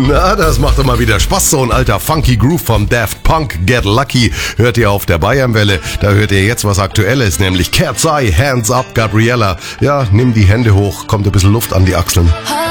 Na, das macht doch mal wieder Spaß, so ein alter funky Groove vom Daft Punk. Get Lucky hört ihr auf der Bayernwelle. Da hört ihr jetzt was Aktuelles, nämlich Cat's Eye, Hands Up, Gabriella. Ja, nimm die Hände hoch, kommt ein bisschen Luft an die Achseln.